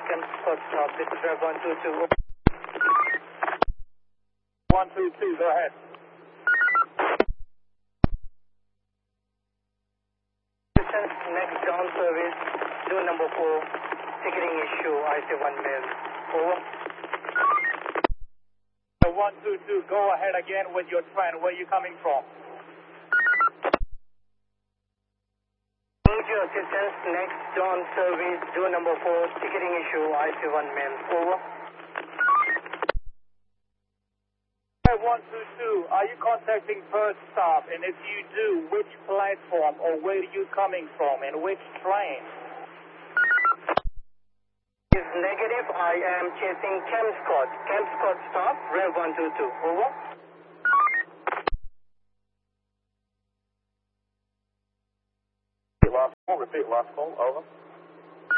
Kempsford stop. This is Rev 122. 122, go ahead. Next down service, do number 4, ticketing issue, IC1 mail. Over. 122, go ahead again with your train. Where are you coming from? Need your assistance, next down service, do number 4, ticketing issue, IC1 mail. Over. 122, are you contacting first stop? And if you do, which platform or where are you coming from and which train? Is negative. I am chasing Kempsford. Kempsford stop, Rev 122. Over. Repeat last call, over.